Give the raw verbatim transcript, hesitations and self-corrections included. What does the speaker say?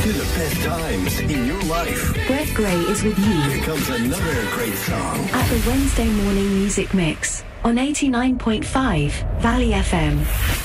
to the best times in your life. Brett Gray is with you. Here comes another great song. At the Wednesday Morning Music Mix on eighty-nine point five Valley F M.